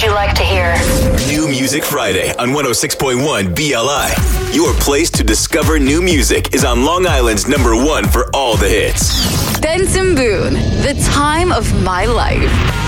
you like to hear? New Music Friday on 106.1 BLI. Your place to discover new music is on Long Island's #1 for all the hits. Benson Boone, The Time of My Life.